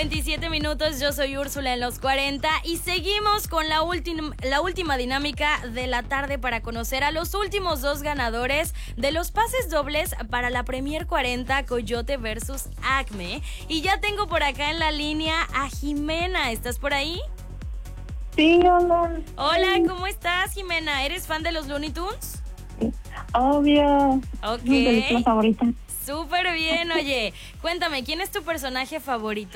27 minutos. Yo soy Úrsula en los 40 y seguimos con la última dinámica de la tarde para conocer a los últimos dos ganadores de los pases dobles para la Premier 40 Coyote versus Acme. Y ya tengo por acá en la línea a Jimena. ¿Estás por ahí? Sí, hola. Hola, ¿cómo estás, Jimena? ¿Eres fan de los Looney Tunes? Obvio. Ok. Mi película favorita. Súper bien, oye. Cuéntame, ¿quién es tu personaje favorito?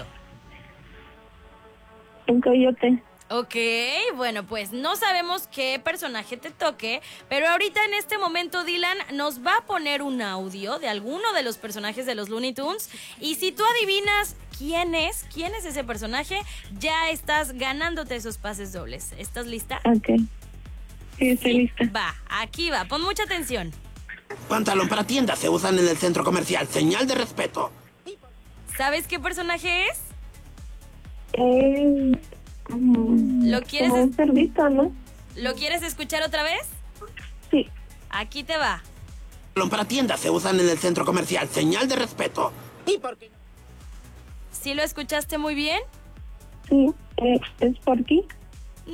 Un coyote. Ok, bueno, pues no sabemos qué personaje te toque, pero ahorita en este momento Dylan nos va a poner un audio de alguno de los personajes de los Looney Tunes y si tú adivinas quién es ese personaje, ya estás ganándote esos pases dobles. ¿Estás lista? Ok. Sí, estoy lista. Va, aquí va, pon mucha atención. Pantalón para tiendas se usan en el centro comercial. Señal de respeto. ¿Sabes qué personaje es? ¿Lo quieres como un cerdito, ¿no? ¿Lo quieres escuchar otra vez? Sí. Aquí te va. Pantalón para tiendas se usan en el centro comercial. Señal de respeto. ¿Y por qué? ¿Sí lo escuchaste muy bien? Sí. ¿Es por aquí? ¡No!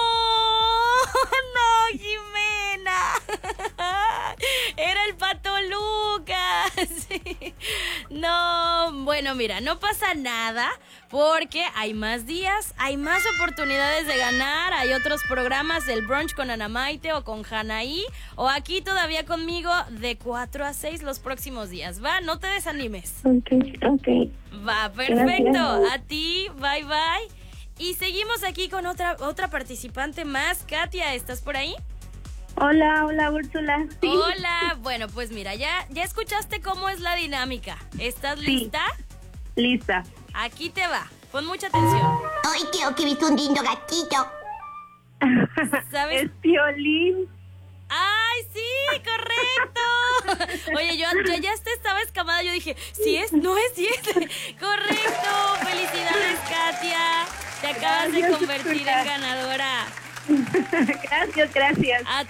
¡No, Jimena! Era el Pato Lucas. Sí. No, bueno, mira, no pasa nada porque hay más días, hay más oportunidades de ganar, hay otros programas, el brunch con Ana Maite o con Hanaí o aquí todavía conmigo de 4 a 6 los próximos días, ¿va? No te desanimes. Ok. Va, perfecto. Gracias. A ti, bye bye. Y seguimos aquí con otra participante más. Katia, ¿estás por ahí? Hola, Úrsula. Sí. Hola. Bueno, pues mira, ya escuchaste cómo es la dinámica. ¿Estás lista? Lista. Aquí te va. Pon mucha atención. Hoy creo que he visto un lindo gatito. ¿Sabes? Es Piolín. ¡Ay, sí! ¡Correcto! Oye, yo ya estaba escamada. Yo dije, ¿sí es? ¿No es? ¿Sí es? ¡Correcto! ¡Felicidades, Katia! Te acabas de Gracias, convertir Úrsula. en ganadora. Gracias. A